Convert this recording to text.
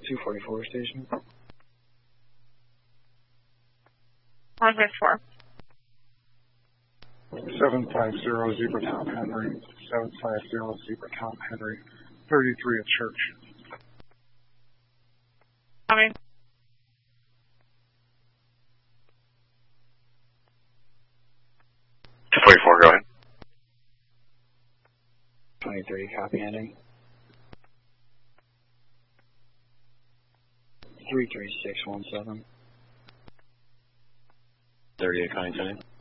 244 station. 154. 750 Zebra Top Henry. 750 Zebra Top Henry. 33 at Church. Copy. Go ahead. 23, copy ending. 33617. 38 Connie